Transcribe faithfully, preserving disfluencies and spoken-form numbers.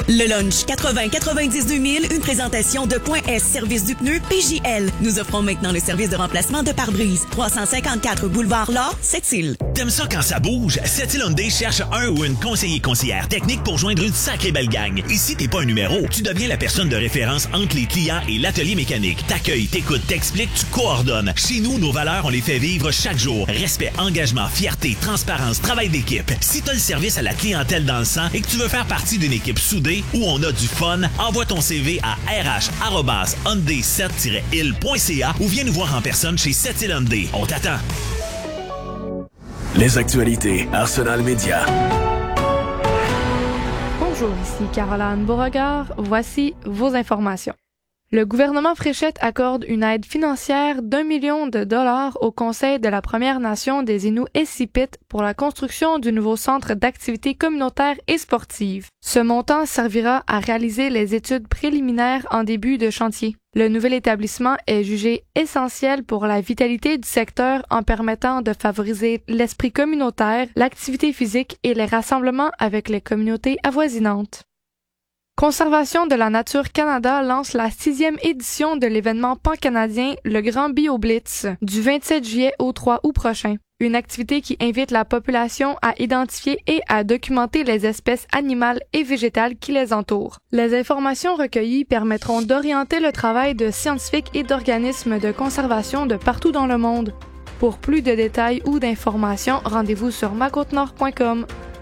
Le lunch quatre-vingts quatre-vingt-dix-deux mille, une présentation de Point S, service du pneu P J L. Nous offrons maintenant le service de remplacement de pare-brise. trois cent cinquante-quatre boulevard L'Or, Sept-Îles. T'aimes ça quand ça bouge? Sept-Îles Hyundai cherche un ou une conseiller conseillère technique pour joindre une sacrée belle gang. Ici, t'es pas un numéro. Tu deviens la personne de référence entre les clients et l'atelier mécanique. T'accueilles, t'écoutes, t'expliques, tu coordonnes. Chez nous, nos valeurs, on les fait vivre chaque jour. Respect, engagement, fierté, transparence, travail d'équipe. Si t'as le service à la clientèle dans le sang et que tu veux faire partie d'une équipe soudée où on a du fun, envoie ton C V à r h arobase hyundai sept tiret île point c a ou viens nous voir en personne chez Sept-Îles Hyundai. On t'attend. Les actualités Arsenal Média. Bonjour, ici Caroline Beauregard. Voici vos informations. Le gouvernement Fréchette accorde une aide financière d'un million de dollars au Conseil de la Première Nation des Inuits Esipit pour la construction du nouveau centre d'activités communautaires et sportives. Ce montant servira à réaliser les études préliminaires en début de chantier. Le nouvel établissement est jugé essentiel pour la vitalité du secteur en permettant de favoriser l'esprit communautaire, l'activité physique et les rassemblements avec les communautés avoisinantes. Conservation de la Nature Canada lance la sixième édition de l'événement pan-canadien Le Grand BioBlitz du vingt-sept juillet au trois août prochain. Une activité qui invite la population à identifier et à documenter les espèces animales et végétales qui les entourent. Les informations recueillies permettront d'orienter le travail de scientifiques et d'organismes de conservation de partout dans le monde. Pour plus de détails ou d'informations, rendez-vous sur ma côte nord point com.